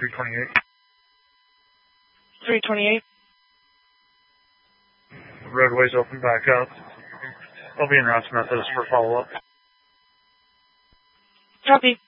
328. 328. Roadway's open back up. I'll be in Routes Methodist for follow-up. Copy.